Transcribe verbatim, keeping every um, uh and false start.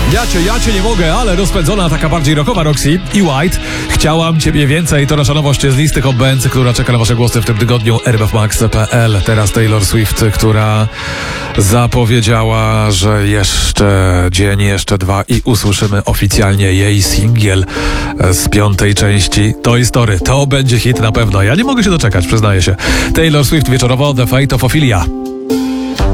Ja cię, ja cię nie mogę, ale rozpędzona, taka bardziej rockowa Roxy i White. Chciałam ciebie więcej. To nasza nowość z listy Hot Bands, która czeka na wasze głosy w tym tygodniu. r b f max kropka p l. Teraz Taylor Swift, która zapowiedziała, że jeszcze dzień, jeszcze dwa i usłyszymy oficjalnie jej singiel z piątej części Toy Story. To będzie hit na pewno. Ja nie mogę się doczekać, przyznaję się. Taylor Swift wieczorowo, The Fate of Ophelia.